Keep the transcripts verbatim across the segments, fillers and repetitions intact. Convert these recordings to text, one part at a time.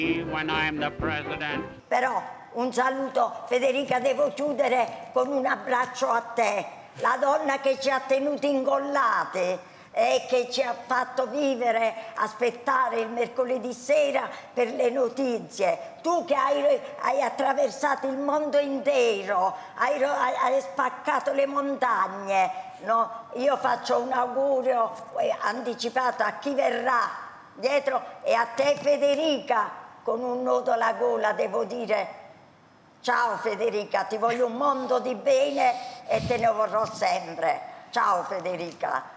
When I'm the president. Però un saluto, Federica, devo chiudere con un abbraccio a te, la donna che ci ha tenuti ingollate e che ci ha fatto vivere, aspettare il mercoledì sera per le notizie. Tu che hai, hai attraversato il mondo intero, hai, hai spaccato le montagne, no? Io faccio un augurio anticipato a chi verrà dietro e a te, Federica, con un nodo alla gola devo dire ciao Federica, ti voglio un mondo di bene e te ne vorrò sempre. Ciao Federica.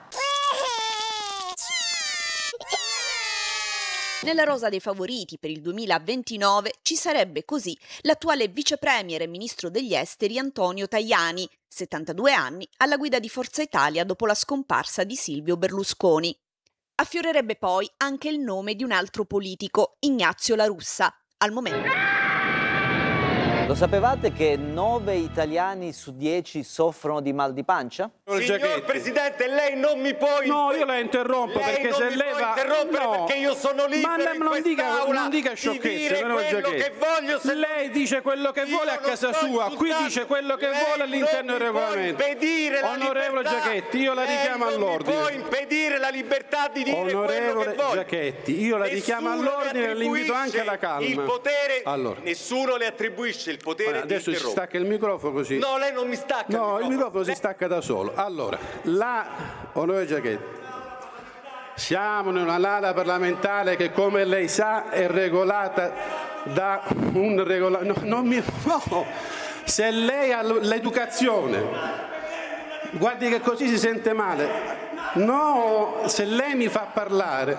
Nella rosa dei favoriti per il duemilaventinove ci sarebbe così l'attuale vice premier e ministro degli esteri Antonio Tajani, settantadue anni, alla guida di Forza Italia dopo la scomparsa di Silvio Berlusconi. Affiorerebbe poi anche il nome di un altro politico, Ignazio La Russa, al momento. Lo sapevate che nove italiani su dieci soffrono di mal di pancia? Signor Presidente, lei non mi può No, io la interrompo lei perché non se mi lei può va interrompere no. perché io sono libero Ma in non dica, non dica di sciocchezze, dire però quello che voglio, se lei dice quello che vuole a casa sua, qui dice quello che lei vuole all'interno del regolamento. Onorevole Giachetti, io la richiamo all'ordine. Non mi può impedire la libertà di dire Onorevole quello che voglio. Giachetti, io la richiamo all'ordine e l'invito anche alla calma. Il potere, allora. Nessuno le attribuisce il potere Allora, adesso di si stacca il microfono così. No, lei non mi stacca. No, il microfono, il microfono lei... si stacca da solo. Allora, la onorevole Giachetti, siamo in una sala parlamentare che, come lei sa, è regolata da un regolamento. No, non mi... no, se lei ha l'educazione, guardi che così si sente male. No, se lei mi fa parlare.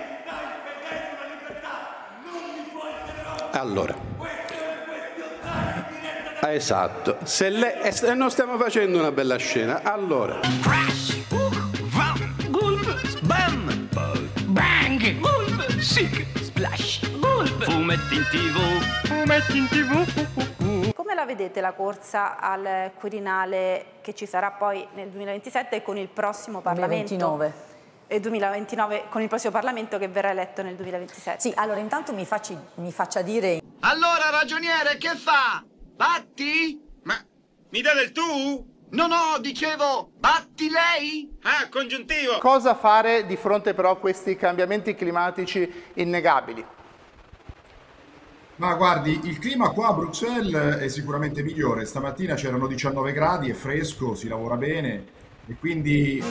Allora. Ah, esatto, se lei, eh, non stiamo facendo una bella scena, allora. Crash, uh, vam, gulp, bam, bang, gulp, sick, splash, gulp, fumetti in tv, fumetti in tv. Come la vedete la corsa al Quirinale che ci sarà poi nel duemilaventisette con il prossimo Parlamento? duemilaventinove. E duemilaventinove con il prossimo Parlamento che verrà eletto nel duemilaventisette. Sì, allora intanto mi, facci, mi faccia dire... Allora, ragioniere, che fa? Batti? Ma mi dà del tu? No, no, dicevo, batti lei? Ah, congiuntivo. Cosa fare di fronte però a questi cambiamenti climatici innegabili? Ma guardi, il clima qua a Bruxelles è sicuramente migliore. Stamattina c'erano diciannove gradi, è fresco, si lavora bene e quindi